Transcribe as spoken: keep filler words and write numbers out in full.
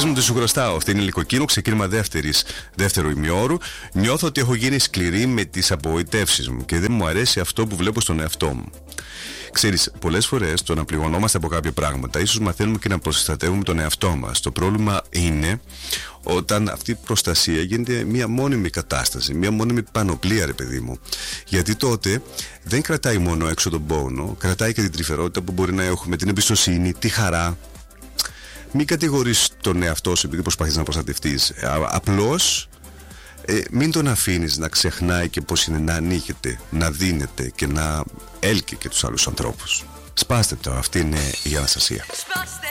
πες μου τι σου χρωστάω. Αυτή είναι Λυκοκίνο, ξεκίνημα δεύτερης, δεύτερου ημιώρου. Νιώθω ότι έχω γίνει σκληρή με τις απογοητεύσεις μου και δεν μου αρέσει αυτό που βλέπω στον εαυτό μου. Ξέρεις, πολλές φορές το να πληγωνόμαστε από κάποια πράγματα, ίσως μαθαίνουμε και να προστατεύουμε τον εαυτό μας. Το πρόβλημα είναι όταν αυτή η προστασία γίνεται μια μόνιμη κατάσταση, μια μόνιμη πανοπλία, ρε παιδί μου. Γιατί τότε δεν κρατάει μόνο έξω τον πόνο, κρατάει και την τρυφερότητα που μπορεί να έχουμε, την εμπιστοσύνη, τη χαρά. Μην κατηγορείς τον εαυτό σου επειδή προσπαθείς να προστατευτείς. Απλώς ε, μην τον αφήνεις να ξεχνάει και πως είναι να ανοίγεται, να δίνεται και να έλκει και τους άλλους ανθρώπους. Σπάστε το, αυτή είναι η Αναστασία.